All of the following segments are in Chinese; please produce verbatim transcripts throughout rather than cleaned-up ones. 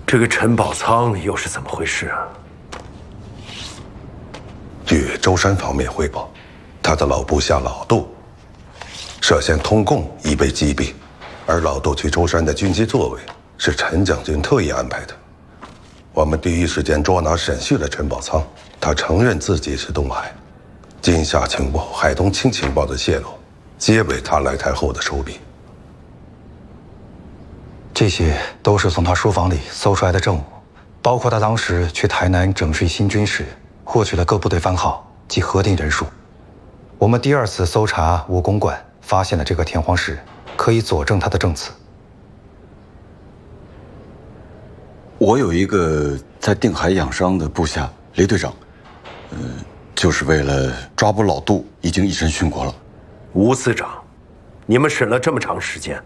这个陈宝仓又是怎么回事啊？ 据舟山方面汇报，他的老部下老杜涉嫌通共已被击毙，而老杜去舟山的军机座位是陈将军特意安排的。我们第一时间捉拿审讯了陈宝仓，他承认自己是东海。金夏情报、海东青情报的泄露，皆为他来台后的手笔。 这些都是从他书房里搜出来的证物，包括他当时去台南整训新军时获取的各部队番号及核定人数。我们第二次搜查武公馆发现的这个田黄石，可以佐证他的证词。 我有一个在定海养伤的部下雷队长，呃，就是为了抓捕老杜，已经一审殉国了。 吴司长，你们审了这么长时间，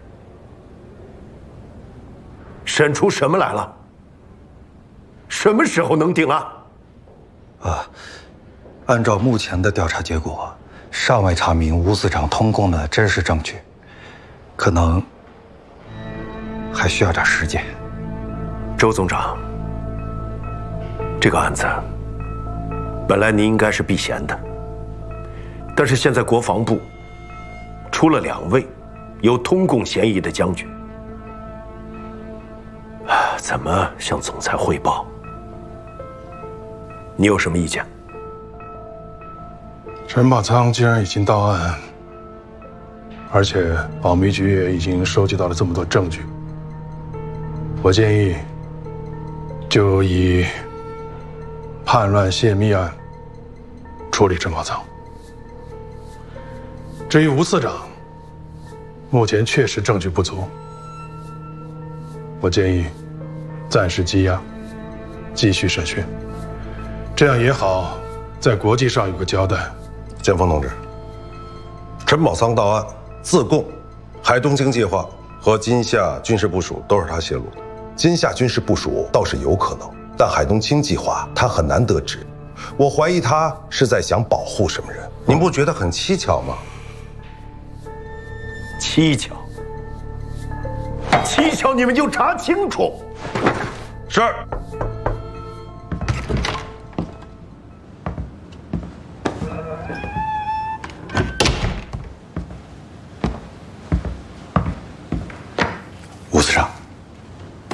审出什么来了？什么时候能定案？ 啊，按照目前的调查结果，尚未查明吴司长通共的真实证据，可能还需要点时间。 周总长，这个案子本来您应该是避嫌的，但是现在国防部出了两位有通共嫌疑的将军，怎么向总裁汇报？你有什么意见？ 陈宝仓既然已经到案，而且保密局也已经收集到了这么多证据，我建议就以叛乱泄密案处理陈宝仓。至于吴司长，目前确实证据不足，我建议暂时羁押，继续审讯，这样也好在国际上有个交代。 建峰同志，陈宝仓到案自供，海东京计划和金夏军事部署都是他泄露的。金夏军事部署倒是有可能，但海东青计划他很难得知。我怀疑他是在想保护什么人，您不觉得很蹊跷吗？ 蹊跷？蹊跷，你们就查清楚。 是。